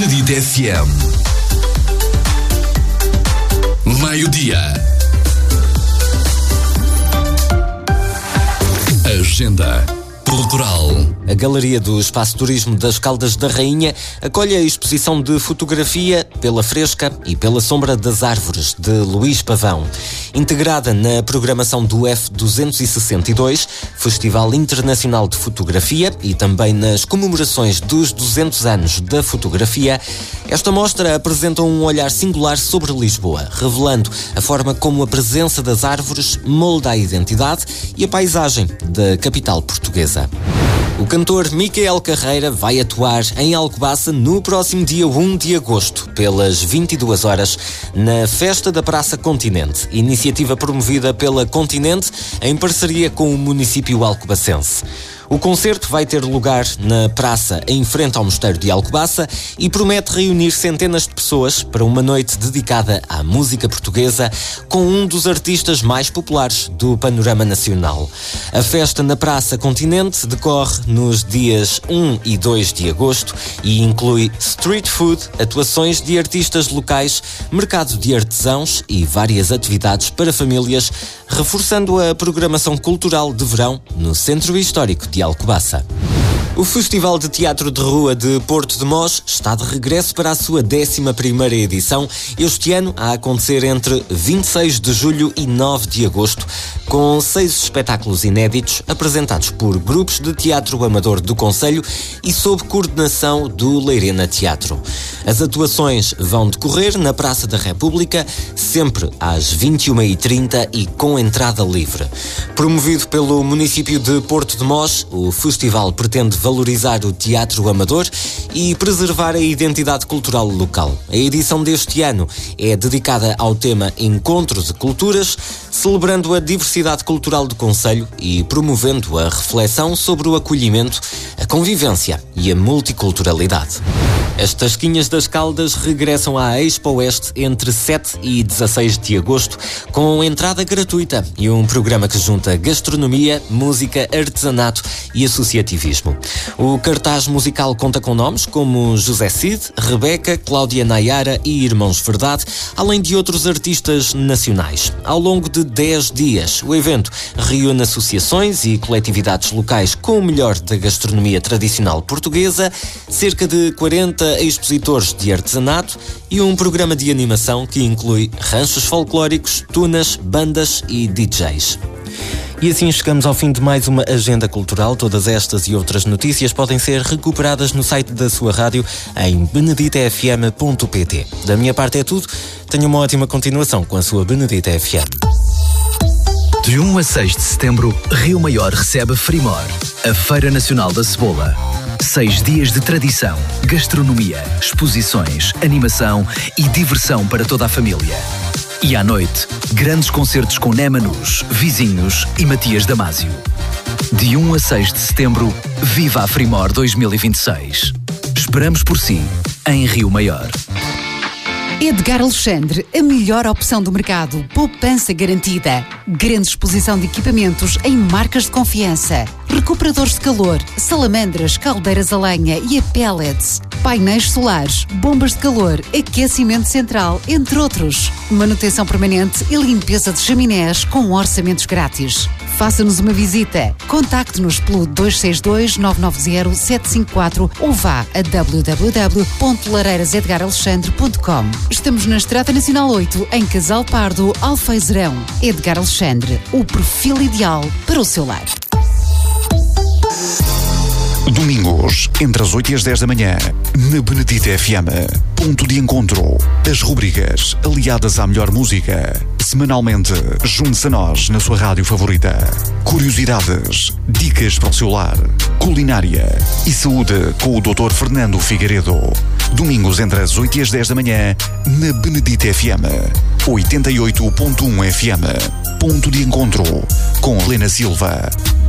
Benedito FM. Meio-dia. Agenda cultural. A Galeria do Espaço Turismo das Caldas da Rainha acolhe a exposição de fotografia Pela Fresca e Pela Sombra das Árvores, de Luís Pavão. Integrada na programação do F262, Festival Internacional de Fotografia, e também nas comemorações dos 200 anos da fotografia, esta mostra apresenta um olhar singular sobre Lisboa, revelando a forma como a presença das árvores molda a identidade e a paisagem da capital portuguesa. O cantor Micael Carreira vai atuar em Alcobaça no próximo dia 1 de agosto, pelas 22 horas, na Festa da Praça Continente, iniciativa promovida pela Continente em parceria com o município alcobacense. O concerto vai ter lugar na praça em frente ao Mosteiro de Alcobaça e promete reunir centenas de pessoas para uma noite dedicada à música portuguesa com um dos artistas mais populares do panorama nacional. A festa na Praça Continente decorre nos dias 1 e 2 de agosto e inclui street food, atuações de artistas locais, mercado de artesãos e várias atividades para famílias, reforçando a programação cultural de verão no Centro Histórico de Alcobaça. O Festival de Teatro de Rua de Porto de Mós está de regresso para a sua 11ª edição, este ano a acontecer entre 26 de julho e 9 de agosto, com 6 espetáculos inéditos apresentados por grupos de teatro amador do concelho e sob coordenação do Leirena Teatro. As atuações vão decorrer na Praça da República, sempre às 21h30 e com entrada livre. Promovido pelo município de Porto de Mós, o festival pretende valorizar o teatro amador e preservar a identidade cultural local. A edição deste ano é dedicada ao tema Encontro de Culturas, celebrando a diversidade cultural do concelho e promovendo a reflexão sobre o acolhimento, a convivência e a multiculturalidade. As Tasquinhas das Caldas regressam à Expo Oeste entre 7 e 16 de agosto, com entrada gratuita e um programa que junta gastronomia, música, artesanato e associativismo. O cartaz musical conta com nomes como José Cid, Rebeca, Cláudia Nayara e Irmãos Verdade, além de outros artistas nacionais. Ao longo de 10 dias, o evento reúne associações e coletividades locais com o melhor da gastronomia tradicional portuguesa, cerca de 40 expositores de artesanato e um programa de animação que inclui ranchos folclóricos, tunas, bandas e DJs. E assim chegamos ao fim de mais uma agenda cultural. Todas estas e outras notícias podem ser recuperadas no site da sua rádio em beneditafm.pt. Da minha parte é tudo. Tenha uma ótima continuação com a sua Benedita FM. De 1 a 6 de setembro, Rio Maior recebe Frimor, a Feira Nacional da Cebola. 6 dias de tradição, gastronomia, exposições, animação e diversão para toda a família. E à noite, grandes concertos com Némanos, Vizinhos e Matias Damasio. De 1 a 6 de setembro, viva a Frimor 2026. Esperamos por si, em Rio Maior. Edgar Alexandre, a melhor opção do mercado. Poupança garantida. Grande exposição de equipamentos em marcas de confiança. Recuperadores de calor, salamandras, caldeiras a lenha e a pellets. Painéis solares, bombas de calor, aquecimento central, entre outros. Manutenção permanente e limpeza de chaminés com orçamentos grátis. Faça-nos uma visita. Contacte-nos pelo 262-990-754 ou vá a www.lareirasedgaralexandre.com. Estamos na Estrada Nacional 8, em Casal Pardo, Alfeizerão. Edgar Alexandre, o perfil ideal para o seu lar. Domingos, entre as 8 e as 10 da manhã, na Benedito FM. Ponto de encontro. As rubricas aliadas à melhor música. Semanalmente, junte-se a nós na sua rádio favorita. Curiosidades, dicas para o seu lar, culinária e saúde com o Dr. Fernando Figueiredo. Domingos, entre as 8 e as 10 da manhã, na Benedito FM. 88.1 FM. Ponto de encontro com Helena Silva.